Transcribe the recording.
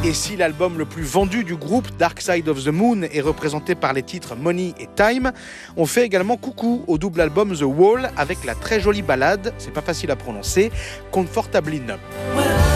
Et si l'album le plus vendu du groupe, Dark Side of the Moon, est représenté par les titres Money et Time, on fait également coucou au double album The Wall avec la très jolie ballade, c'est pas facile à prononcer, Comfortably Numb.